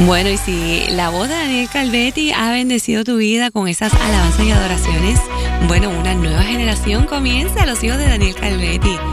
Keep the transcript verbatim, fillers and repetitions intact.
Bueno, y si la voz de Daniel Calvetti ha bendecido tu vida con esas alabanzas y adoraciones, bueno, una nueva generación comienza, los hijos de Daniel Calvetti.